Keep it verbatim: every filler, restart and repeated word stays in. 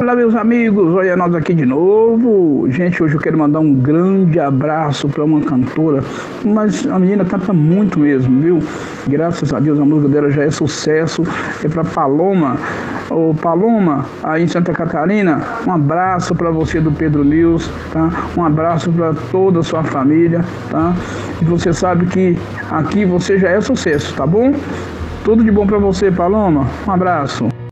Olá, meus amigos, olha nós aqui de novo. Gente, hoje eu quero mandar um grande abraço para uma cantora, mas a menina canta muito mesmo, viu? Graças a Deus a música dela já é sucesso. É para Paloma. Ô Paloma, aí em Santa Catarina, um abraço para você do Pedro News, tá? Um abraço para toda a sua família, tá? E você sabe que aqui você já é sucesso, tá bom? Tudo de bom para você, Paloma. Um abraço.